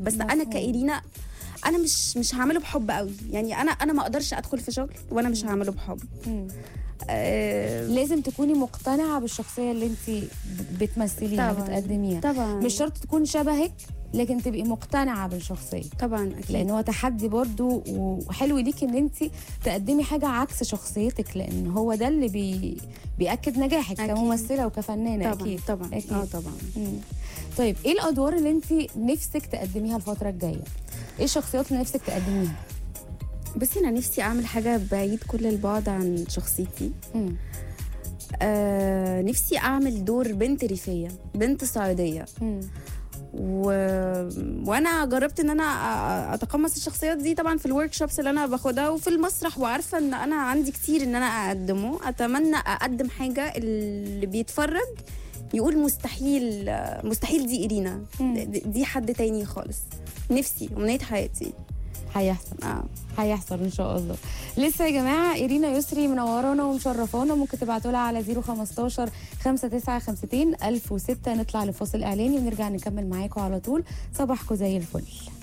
بس انا كإيرينا انا مش هعمله بحب قوي، يعني انا ما اقدرش ادخل في شغل وانا مش هعمله بحب. لازم تكوني مقتنعه بالشخصيه اللي انت بتمثليها بتقدميها. طبعا مش شرط تكون شبهك، لكن تبقي مقتنعه بالشخصيه. طبعا اكيد، لان هو تحدي برضو، وحلو ليكي ان انت تقدمي حاجه عكس شخصيتك، لان هو ده اللي بيأكد نجاحك أكيد. كممثله وكفنانه. طبعا اكيد طبعا أكيد. طبعا. طيب ايه الادوار اللي انت نفسك تقدميها الفتره الجايه؟ ايه الشخصيات اللي نفسك تقدميها؟ بس انا نفسي اعمل حاجه بعيد كل البعد عن شخصيتي. نفسي اعمل دور بنت ريفيه، بنت صعيديه. وانا جربت ان انا اتقمص الشخصيات دي طبعا في الورك شوبس اللي انا باخدها وفي المسرح، وعارفه ان انا عندي كتير ان انا اقدمه. اتمنى اقدم حاجه اللي بيتفرج يقول مستحيل، مستحيل دي إيرينا، دي حد تاني خالص. نفسي أمنية حياتي. هيحصل هيحصل ان شاء الله. لسه يا جماعه إيرينا يسري منورانا ومشرفانا. ممكن تبعتوا لها على 015 5952 1006. نطلع لفاصل اعلاني ونرجع نكمل معاكم على طول. صباحكم زي الفل.